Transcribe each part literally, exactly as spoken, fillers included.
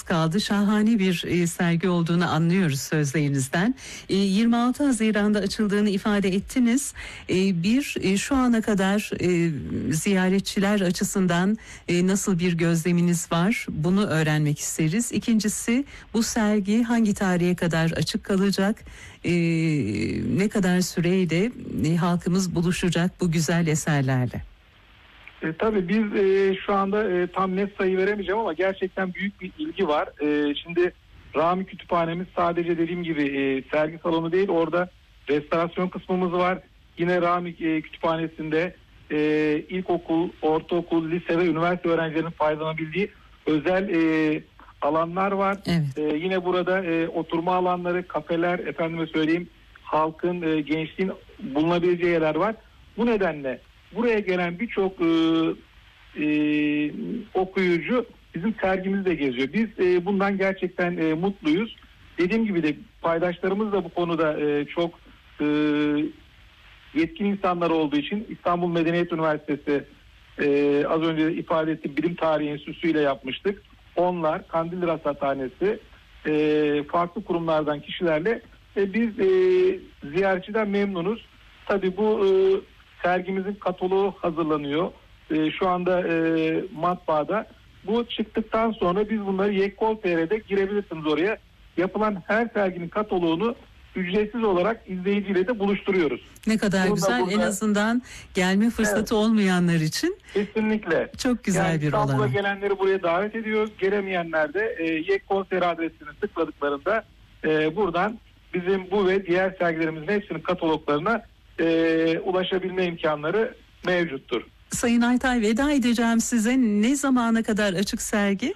kaldı. Şahane bir e, sergi olduğunu anlıyoruz sözlerinizden. E, yirmi altı Haziran'da açıldığını ifade ettiniz. E, bir e, şu ana kadar e, ziyaretçiler açısından e, nasıl bir gözleminiz var? Bunu öğrenmek isteriz. İkincisi, bu sergi hangi tarihe kadar açık kalacak? E, ne kadar süreyle e, halkımız buluşacak bu güzel eserlerle? E, tabii biz e, şu anda e, tam net sayı veremeyeceğim ama gerçekten büyük bir ilgi var. E, şimdi Rami Kütüphanemiz sadece dediğim gibi e, sergi salonu değil, orada restorasyon kısmımız var. Yine Rami e, Kütüphanesi'nde e, ilkokul, ortaokul, lise ve üniversite öğrencilerinin faydalanabildiği özel e, alanlar var. Evet. E, yine burada e, oturma alanları, kafeler, efendime söyleyeyim halkın, e, gençliğin bulunabileceği yerler var. Bu nedenle buraya gelen birçok e, e, okuyucu bizim sergimizde geziyor. Biz e, bundan gerçekten e, mutluyuz. Dediğim gibi de paydaşlarımız da bu konuda e, çok e, yetkin insanlar olduğu için İstanbul Medeniyet Üniversitesi e, az önce ifade ettiğim Bilim Tarihi Enstitüsü ile yapmıştık. Onlar, Kandilli Rasathanesi, e, farklı kurumlardan kişilerle e, biz e, ziyaretçiden memnunuz. Tabii bu e, sergimizin kataloğu hazırlanıyor. E, şu anda e, matbaada. Bu çıktıktan sonra biz bunları Yekkol nokta T R'de girebilirsiniz oraya. Yapılan her serginin kataloğunu ücretsiz olarak izleyiciyle de buluşturuyoruz. Ne kadar Bunu güzel. burada, en azından gelme fırsatı evet, olmayanlar için. Kesinlikle. Çok güzel yani bir olanak. İstanbul'a gelenleri buraya davet ediyoruz. Gelemeyenler de e, Yekkol nokta T R adresini tıkladıklarında e, buradan bizim bu ve diğer sergilerimizin hepsinin kataloglarına e, ulaşabilme imkanları mevcuttur. Sayın Aytay, veda edeceğim size. Ne zamana kadar açık sergi?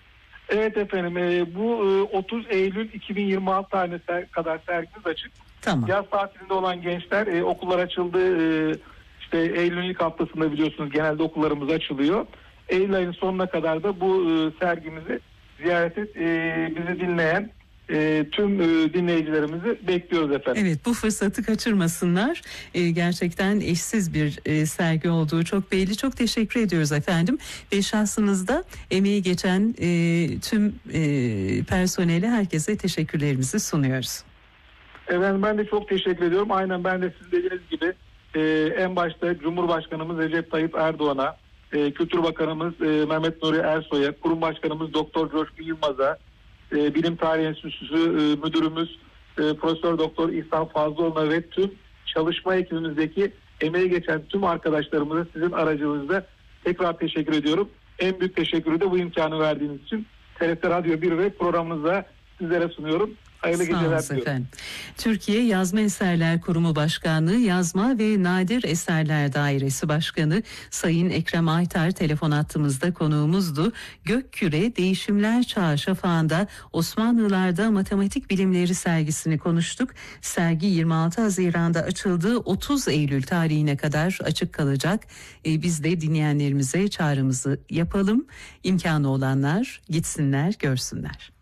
Evet efendim, e, bu e, otuz Eylül iki bin yirmi altı tarihine ser, kadar sergimiz açık. Tamam. Yaz tatilinde olan gençler, e, okullar açıldı. E, işte Eylül'ün ilk haftasında biliyorsunuz genelde okullarımız açılıyor. Eylül ayının sonuna kadar da bu e, sergimizi ziyaret et, e, bizi dinleyen E, tüm e, dinleyicilerimizi bekliyoruz efendim. Evet, bu fırsatı kaçırmasınlar. E, gerçekten eşsiz bir e, sergi olduğu çok belli. Çok teşekkür ediyoruz efendim. Ve şahsınızda emeği geçen e, tüm e, personele, herkese teşekkürlerimizi sunuyoruz. Efendim ben de çok teşekkür ediyorum. Aynen ben de sizin dediğiniz gibi e, en başta Cumhurbaşkanımız Recep Tayyip Erdoğan'a, e, Kültür Bakanımız e, Mehmet Nuri Ersoy'a, Kurum Başkanımız Doktor Coşkun Yılmaz'a, E, Bilim Tarihi Enstitüsü e, Müdürümüz e, Profesör Doktor İhsan Fazlıoğlu'na ve tüm çalışma ekibimizdeki emeği geçen tüm arkadaşlarımıza sizin aracılığınızda tekrar teşekkür ediyorum. En büyük teşekkürü de bu imkanı verdiğiniz için T R T Radyo bir ve programınıza sizlere sunuyorum. Hayırlı geceler diliyorum. Efendim. Türkiye Yazma Eserler Kurumu Başkanlığı Yazma ve Nadir Eserler Dairesi Başkanı Sayın Ekrem Aytar telefon hattımızda konuğumuzdu. Gökküre Değişimler Çağı Şafağı'nda Osmanlılarda Matematik Bilimleri sergisini konuştuk. Sergi yirmi altı Haziran'da açıldı. otuz Eylül tarihine kadar açık kalacak. Ee, biz de dinleyenlerimize çağrımızı yapalım. İmkanı olanlar gitsinler, görsünler.